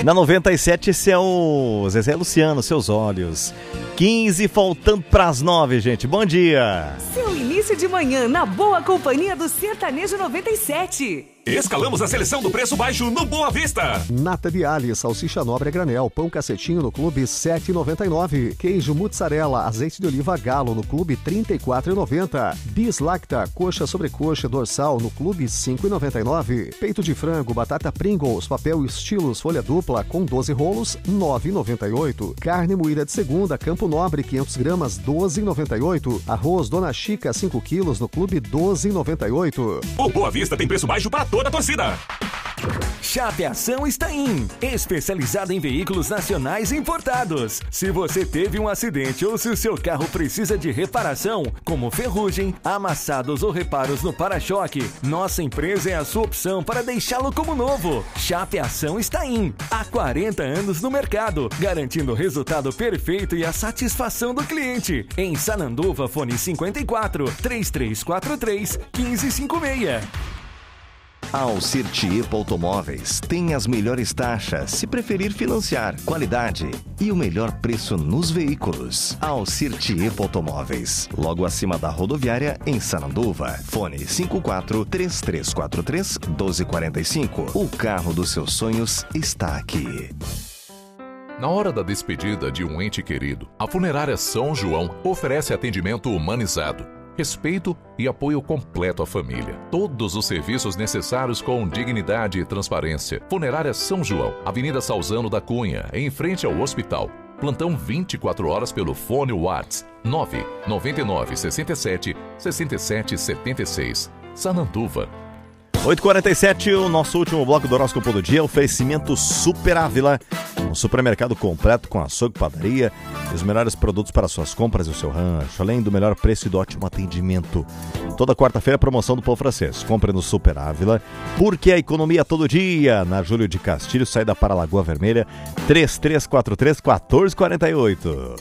Na 97, esse é o Zezé Luciano, Seus Olhos. 15 faltando para as 9, gente. Bom dia. Seu início de manhã na boa companhia do Sertanejo 97. Escalamos a seleção do preço baixo no Boa Vista. Nata de alho, salsicha nobre a granel, pão cacetinho no clube R$ 7,99. Queijo mussarela, azeite de oliva galo no clube R$ 34,90. Bis lacta, coxa sobrecoxa dorsal no clube R$ 5,99. Peito de frango, batata Pringles, papel estilos folha dupla com 12 rolos R$ 9,98. Carne moída de segunda, Campo Nobre 500 gramas R$ 12,98. Arroz Dona Chica 5 quilos no clube R$ 12,98. O Boa Vista tem preço baixo para toda a torcida. Chapeação está in, especializada em veículos nacionais importados. Se você teve um acidente ou se o seu carro precisa de reparação, como ferrugem, amassados ou reparos no para-choque, nossa empresa é a sua opção para deixá-lo como novo. Chapeação está in, há 40 anos no mercado, garantindo o resultado perfeito e a satisfação do cliente. Em Sananduva, fone 54 3343 1556. A Alcir-Tiepo Automóveis tem as melhores taxas, se preferir financiar, qualidade e o melhor preço nos veículos. Alcir-Tiepo Automóveis, logo acima da rodoviária em Sananduva. Fone 54 3343 1245. O carro dos seus sonhos está aqui. Na hora da despedida de um ente querido, a Funerária São João oferece atendimento humanizado, respeito e apoio completo à família. Todos os serviços necessários com dignidade e transparência. Funerária São João, Avenida Salzano da Cunha, em frente ao hospital. Plantão 24 horas pelo fone WhatsApp 999 67 67 76. Sananduva. 8h47, o nosso último bloco do horóscopo do dia, oferecimento Super Ávila, um supermercado completo com açougue, padaria e os melhores produtos para suas compras e o seu rancho, além do melhor preço e do ótimo atendimento. Toda quarta-feira, promoção do Pão Francês. Compre no Super Ávila, porque a economia todo dia. Na Júlio de Castilho, saída para Lagoa Vermelha, 3343-1448.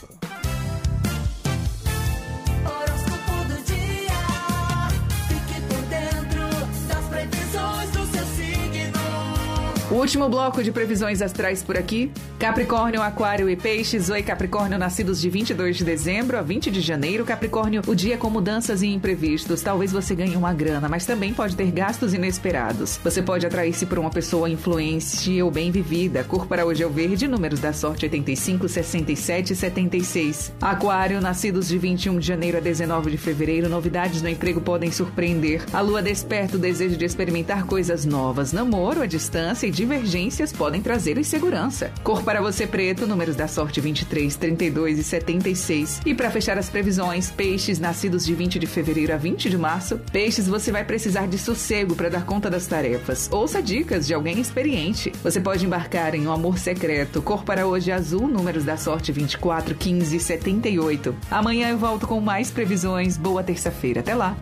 O último bloco de previsões astrais por aqui. Capricórnio, Aquário e Peixes. Oi, Capricórnio, nascidos de 22 de dezembro a 20 de janeiro. Capricórnio, o dia com mudanças e imprevistos. Talvez você ganhe uma grana, mas também pode ter gastos inesperados. Você pode atrair-se por uma pessoa influente ou bem vivida. Cor para hoje é o verde, números da sorte 85, 67 e 76. Aquário, nascidos de 21 de janeiro a 19 de fevereiro. Novidades no emprego podem surpreender. A lua desperta o desejo de experimentar coisas novas. Namoro à distância e divergências podem trazer insegurança. Cor para você preto, números da sorte 23, 32 e 76. E para fechar as previsões, peixes nascidos de 20 de fevereiro a 20 de março. Peixes, você vai precisar de sossego para dar conta das tarefas. Ouça dicas de alguém experiente. Você pode embarcar em um amor secreto. Cor para hoje azul, números da sorte 24, 15 e 78. Amanhã eu volto com mais previsões. Boa terça-feira. Até lá.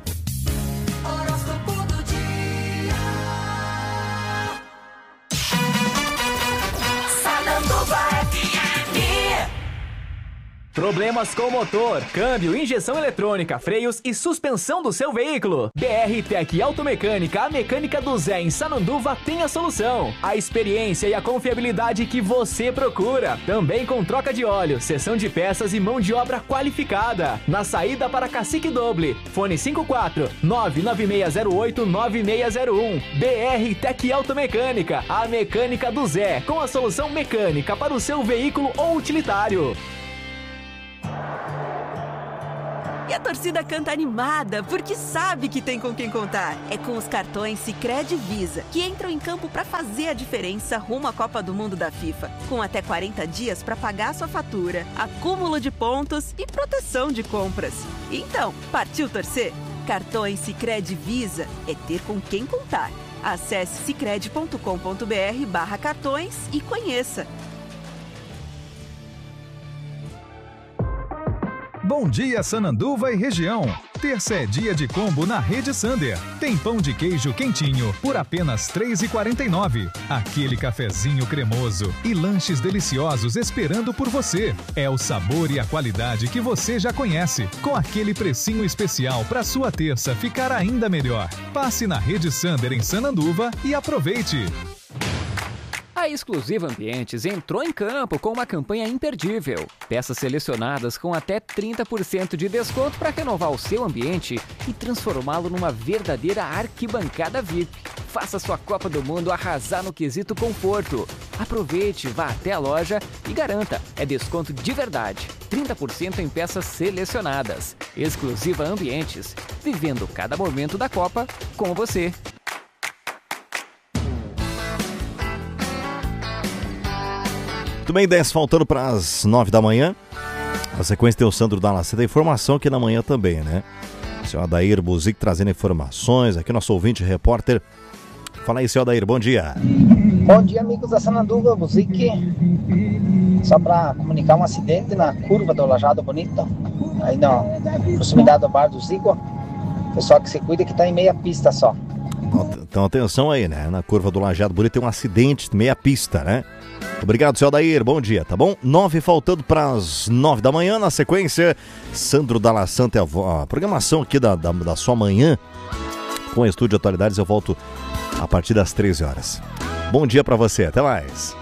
Problemas com motor, câmbio, injeção eletrônica, freios e suspensão do seu veículo? BR Tech Automecânica, a mecânica do Zé em Sananduva tem a solução. A experiência e a confiabilidade que você procura. Também com troca de óleo, seção de peças e mão de obra qualificada. Na saída para Cacique Doble. Fone 54 99608 9601. BR Tech Automecânica, a mecânica do Zé, com a solução mecânica para o seu veículo ou utilitário. E a torcida canta animada, porque sabe que tem com quem contar. É com os cartões Sicredi Visa, que entram em campo para fazer a diferença rumo à Copa do Mundo da FIFA. Com até 40 dias para pagar sua fatura, acúmulo de pontos e proteção de compras. Então, partiu torcer? Cartões Sicredi Visa é ter com quem contar. Acesse sicredi.com.br/cartões e conheça. Bom dia, Sananduva e região. Terça é dia de combo na Rede Sander. Tem pão de queijo quentinho por apenas R$ 3,49. Aquele cafezinho cremoso e lanches deliciosos esperando por você. É o sabor e a qualidade que você já conhece, com aquele precinho especial para sua terça ficar ainda melhor. Passe na Rede Sander em Sananduva e aproveite. A Exclusiva Ambientes entrou em campo com uma campanha imperdível. Peças selecionadas com até 30% de desconto para renovar o seu ambiente e transformá-lo numa verdadeira arquibancada VIP. Faça sua Copa do Mundo arrasar no quesito conforto. Aproveite, vá até a loja e garanta, é desconto de verdade. 30% em peças selecionadas. Exclusiva Ambientes, vivendo cada momento da Copa com você. Muito bem, 10 faltando para as 9 da manhã. Na sequência tem o Sandro Dalaceta, da informação aqui na manhã também, né? O senhor Adair Buzik trazendo informações, aqui nosso ouvinte repórter. Fala aí, senhor Adair, bom dia. Bom dia, amigos da Sananduva, Buzik. Só para comunicar um acidente na curva do Lajado Bonito, aí na proximidade do bar do Zico. Pessoal que se cuida que tá em meia pista só. Então atenção aí, né? Na curva do Lajado Bonito tem um acidente, meia pista, né? Obrigado, senhor Adair, bom dia, tá bom? 9 faltando para as 9 da manhã, na sequência, Sandro Dalaceta, a programação aqui da sua manhã, com o Estúdio Atualidades, eu volto a partir das 13 horas. Bom dia para você, até mais.